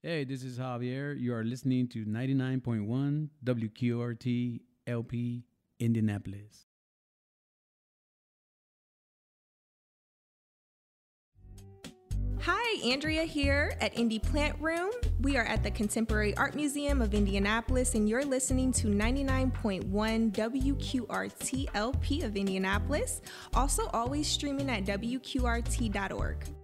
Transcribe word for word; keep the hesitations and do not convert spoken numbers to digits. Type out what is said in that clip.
Hey, this is Javier. You are listening to ninety-nine point one W Q R T L P Indianapolis. Hi, Andrea here at Indie Plant Room. We are at the Contemporary Art Museum of Indianapolis, and you're listening to ninety-nine point one W Q R T L P of Indianapolis. Also, always streaming at W Q R T dot org.